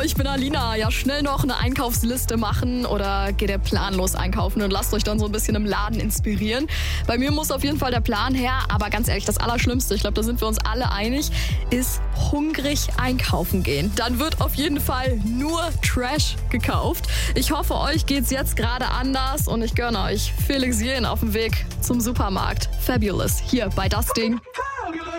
ich bin Alina. Ja, schnell noch eine Einkaufsliste machen oder geht ihr planlos einkaufen und lasst euch dann so ein bisschen im Laden inspirieren. Bei mir muss auf jeden Fall der Plan her, aber ganz ehrlich, das Allerschlimmste, ich glaube, da sind wir uns alle einig, ist hungrig einkaufen gehen. Dann wird auf jeden Fall nur Trash gekauft. Ich hoffe, euch geht's jetzt gerade anders und ich gönne euch viel Xyen auf dem Weg zum Supermarkt. Fabulous, hier bei Das Ding.